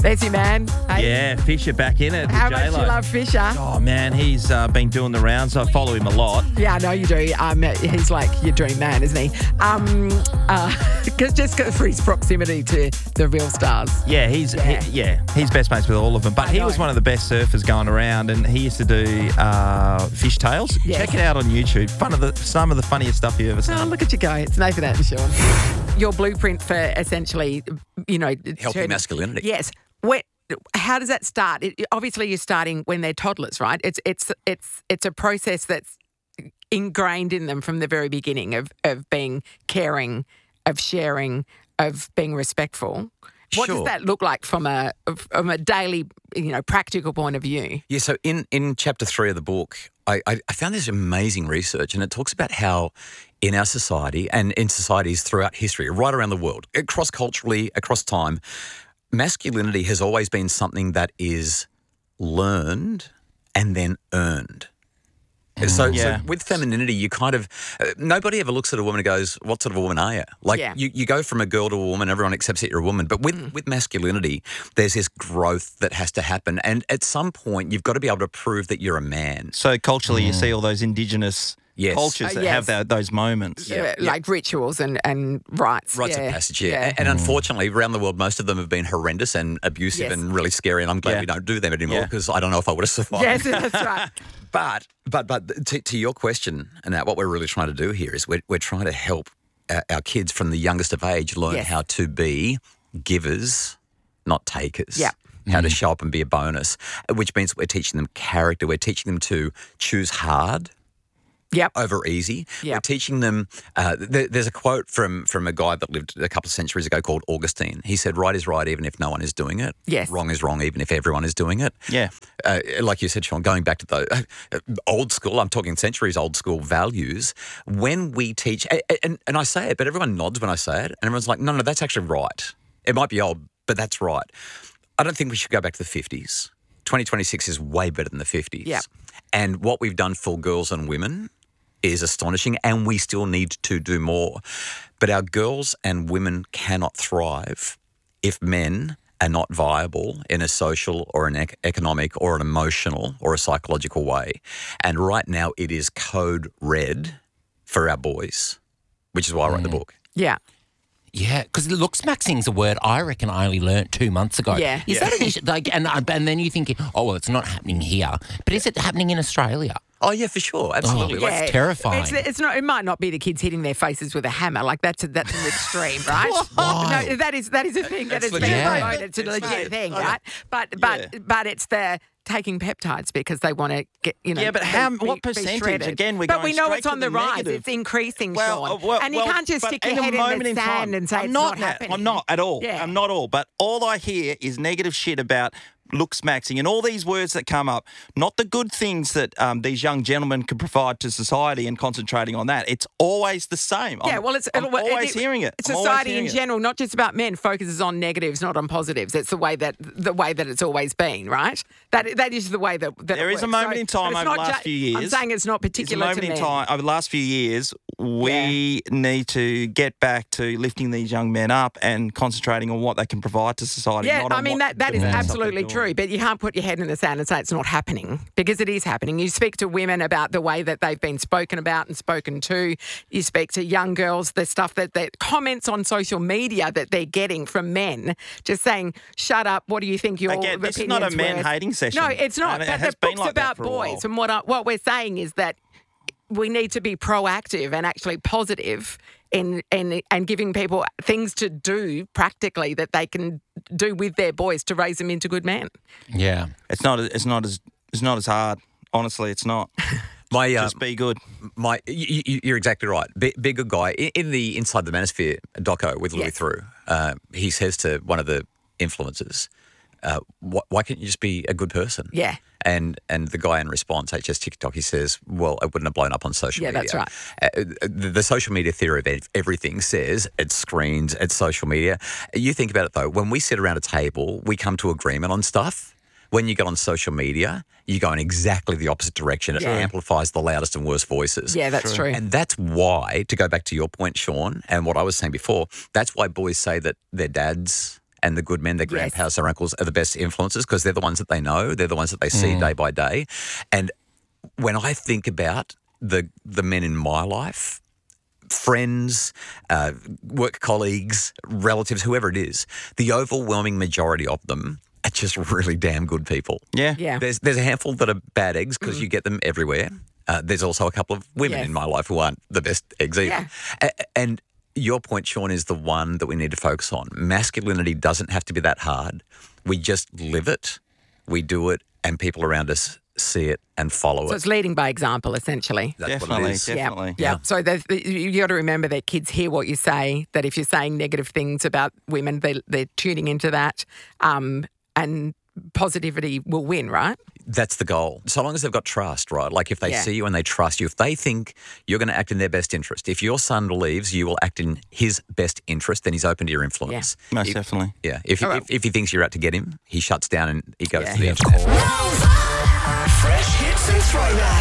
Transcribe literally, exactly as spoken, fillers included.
There's your man. Hey, Yeah, Fisher back in it. how with much J-Lo. you love Fisher? Oh, man, he's uh, been doing the rounds. I follow him a lot. Yeah, I know you do. Um, he's like your dream man, isn't he? Um, uh, cause just for his proximity to the real stars. Yeah, he's Yeah. He, yeah, he's best mates with all of them. But I he know. was one of the best surfers going around, and he used to do uh, fish tails. Yes. Check it out on YouTube. Fun of the some of the funniest stuff you've ever seen. Oh, look at you go. It's Nathan and Sean. Your blueprint for essentially, you know, Healthy turning- masculinity. Yes. When, how does that start? It, obviously, you're starting when they're toddlers, right? It's it's it's it's a process that's ingrained in them from the very beginning of of being caring, of sharing, of being respectful. What does Sure. that look like from a from a daily, you know, practical point of view? Yeah, so in, in chapter three of the book, I, I, I found this amazing research, and it talks about how in our society and in societies throughout history, right around the world, cross-culturally, across time, masculinity has always been something that is learned and then earned. So, Yeah. so with femininity, you kind of uh, nobody ever looks at a woman and goes, "What sort of a woman are you?" Like Yeah. you, you go from a girl to a woman, everyone accepts that you're a woman. But with with masculinity, there's this growth that has to happen, and at some point, you've got to be able to prove that you're a man. So culturally, you see all those indigenous Yes. cultures Uh, that yes. have that, those moments. Uh, like rituals and, and rites. Rites yeah. of passage, yeah. And unfortunately, around the world, most of them have been horrendous and abusive Yes. and really scary. And I'm glad Yeah. we don't do them anymore Yeah. because I don't know if I would have survived. Yes, that's right. But but but to, to your question, and what we're really trying to do here is we're we're trying to help our, our kids from the youngest of age learn Yes. how to be givers, not takers. Yeah. How to show up and be a bonus, which means we're teaching them character. We're teaching them to choose hard Yep. over easy. Yep. We're teaching them. Uh, there, there's a quote from from a guy that lived a couple of centuries ago called Augustine. He said, "Right is right, even if no one is doing it. Yes. Wrong is wrong, even if everyone is doing it." Yeah. Uh, like you said, Sean, going back to the uh, old school, I'm talking centuries old school values. When we teach, and, and, and I say it, but everyone nods when I say it, and everyone's like, "No, no, that's actually right. It might be old, but that's right." I don't think we should go back to the fifties. twenty twenty-six is way better than the fifties. Yeah. And what we've done for girls and women is astonishing, and we still need to do more. But our girls and women cannot thrive if men are not viable in a social or an ec- economic or an emotional or a psychological way. And right now it is code red for our boys, which is why I wrote the book. Yeah. Yeah, because looks maxing's a word I reckon I only learnt two months ago. Yeah. Is that an issue? Like, and and then you thinking, oh well, it's not happening here, but is it happening in Australia? Oh, yeah, for sure. Absolutely. Oh, Like, It's terrifying. It's, it's not. It might not be the kids hitting their faces with a hammer. Like that's a, that's an extreme, right? Why? No, that is that is a thing that That's has been legit. promoted. It's a It's legit legit. thing, I know. right? But but Yeah. but it's the taking peptides because they want to get you know. Yeah, but be- how- be- what be percentage? shredded. Again, we're but going we know straight it's on to the, the rise. negative. It's increasing, Well, Sean. uh, well, and you well, can't just but stick in your a head moment in the in sand time, and say I'm it's not not that- happening. I'm not at all. Yeah. I'm not all. But all I hear is negative shit about looks maxing and all these words that come up. Not the good things that um, these young gentlemen can provide to society and concentrating on that. It's always the same. Yeah, I'm, well, it's I'm it- it- always it- hearing it. I'm always Society in hearing it. general, not just about men, focuses on negatives, not on positives. It's the way that the way that it's always been, right? That that is the way that, that There it is a works. moment So- in time but it's over the not last few years. I'm saying it's not It's a particular moment to in men. time over the last few years. We need to get back to lifting these young men up and concentrating on what they can provide to society. Yeah, not I on mean what that that the is bad stuff they're absolutely doing. true. But you can't put your head in the sand and say it's not happening because it is happening. You speak to women about the way that they've been spoken about and spoken to. You speak to young girls, the stuff that the comments on social media that they're getting from men, just saying, "Shut up! What do you think your Again, this is not a opinion's worth?" men-hating session. No, it's not. And it But has the been book's like that about for a while. boys, and what I, what we're saying is that we need to be proactive and actually positive in in and giving people things to do practically that they can do with their boys to raise them into good men. Yeah. It's not. It's not as. It's not as hard. Honestly, it's not. my, uh, Just be good. my, you, you- you're exactly right. Be, be a good guy. In, in the Inside the Manosphere doco with Louis Yes. Theroux, uh, he says to one of the influencers, uh, why, why can't you just be a good person? Yeah. And and the guy in response, H S TikTok, he says, well, it wouldn't have blown up on social Yeah, media. that's right. Uh, the, the social media theory of ev- everything says it's screens, it's social media. You think about it, though. When we sit around a table, we come to agreement on stuff. When you go on social media, you go in exactly the opposite direction. It Yeah. amplifies the loudest and worst voices. Yeah, that's true. And that's why, to go back to your point, Sean, and what I was saying before, that's why boys say that their dads and the good men, their Yes. grandpas, their uncles are the best influences because they're the ones that they know. They're the ones that they see day by day. And when I think about the the men in my life, friends, uh, work colleagues, relatives, whoever it is, the overwhelming majority of them are just really damn good people. Yeah. Yeah. There's there's a handful that are bad eggs because you get them everywhere. Uh, there's also a couple of women Yes. in my life who aren't the best eggs either. Yeah. A- and your point, Sean, is the one that we need to focus on. Masculinity doesn't have to be that hard. We just live it, we do it, and people around us see it and follow So it. it's leading by example, essentially. That's Definitely, what it is. def- Yeah, Definitely. yeah. So there's- you got to remember that kids hear what you say. That if you're saying negative things about women, they, they're tuning into that, um, and positivity will win, right? That's the goal. So long as they've got trust, right? Like if they Yeah. see you and they trust you, if they think you're going to act in their best interest, if your son believes you will act in his best interest, then he's open to your influence. Most If- definitely. Yeah. If, All right. if if he thinks you're out to get him, he shuts down and he goes Yeah. to the Yeah, edge. of course. Fresh hits and throwbacks.